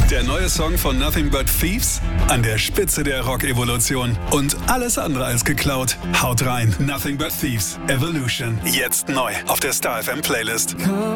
Der neue Song von Nothing But Thieves? An der Spitze der Rock-Evolution. Und alles andere als geklaut. Haut rein. Nothing But Thieves. Evolution. Jetzt neu auf der Star FM Playlist.